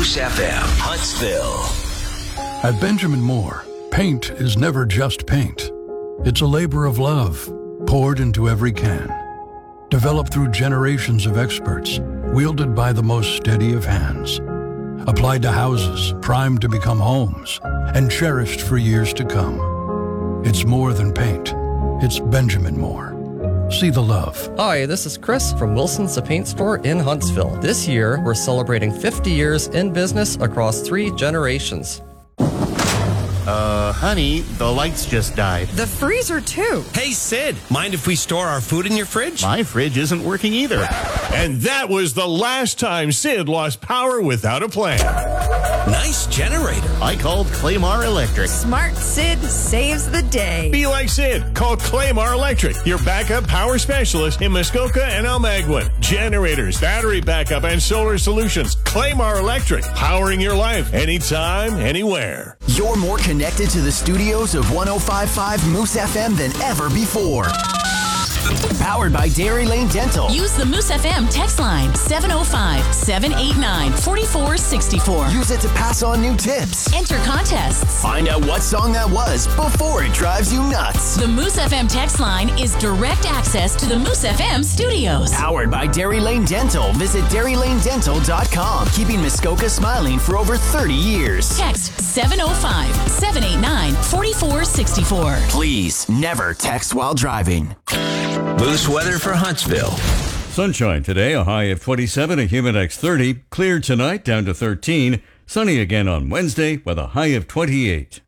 Moose FM, Huntsville. At Benjamin Moore, paint is never just paint. It's a labor of love, poured into every can. Developed through generations of experts, wielded by the most steady of hands. Applied to houses, primed to become homes, and cherished for years to come. It's more than paint. It's Benjamin Moore. See the love. Hi, this is Chris from Wilson's The Paint Store in Huntsville. This year, we're celebrating 50 years in business across 3 generations. Honey, the lights just died. The freezer, too. Hey, Sid, mind if we store our food in your fridge? My fridge isn't working either. And that was the last time Sid lost power without a plan. Nice generator. I called Claymar Electric. Smart Sid saves the day. Be like Sid. Call Claymar Electric, your backup power specialist in Muskoka and Almaguin. Generators, battery backup, and solar solutions. Claymar Electric, powering your life anytime, anywhere. You're more connected to the studios of 105.5 Moose FM than ever before. Powered by Dairy Lane Dental. Use the Moose FM text line 705-789-4464. Use it to pass on new tips. Enter contests. Find out what song that was before it drives you nuts. The Moose FM text line is direct access to the Moose FM studios. Powered by Dairy Lane Dental. Visit DairyLaneDental.com. Keeping Muskoka smiling for over 30 years. Text 705-789-4464. Please never text while driving. Moose weather for Huntsville. Sunshine today, a high of 27, a Humidex 30. Clear tonight, down to 13. Sunny again on Wednesday with a high of 28.